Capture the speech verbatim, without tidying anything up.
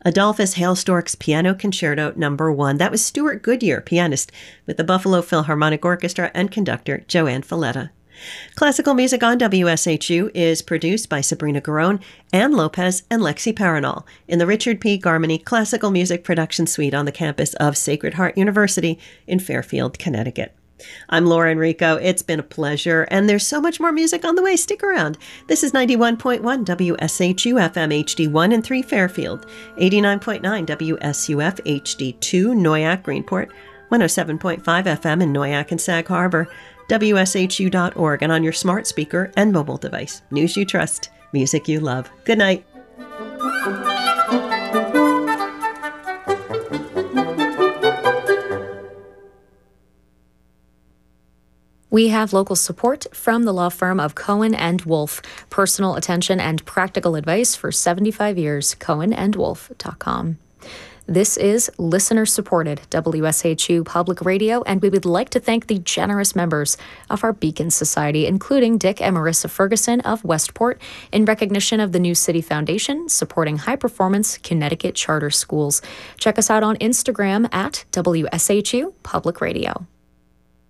Adolphus Hailstork's Piano Concerto Number One. That was Stuart Goodyear, pianist with the Buffalo Philharmonic Orchestra, and conductor Joanne Falletta. Classical music on W S H U is produced by Sabrina Garone, Ann Lopez, and Lexi Paranol in the Richard P. Garmany Classical Music Production Suite on the campus of Sacred Heart University in Fairfield, Connecticut. I'm Laura Enrico. It's been a pleasure, and there's so much more music on the way. Stick around. This is ninety-one point one W S H U F M H D one and three Fairfield, eighty-nine point nine W S U F H D two Noyac Greenport, one oh seven point five F M in Noyac and Sag Harbor, W S H U dot org, and on your smart speaker and mobile device. News you trust, music you love. Good night. We have local support from the law firm of Cohen and Wolf. Personal attention and practical advice for seventy-five years. cohen and wolf dot com. This is listener-supported W S H U Public Radio, and we would like to thank the generous members of our Beacon Society, including Dick and Marissa Ferguson of Westport, in recognition of the New City Foundation, supporting high-performance Connecticut charter schools. Check us out on Instagram at W S H U Public Radio.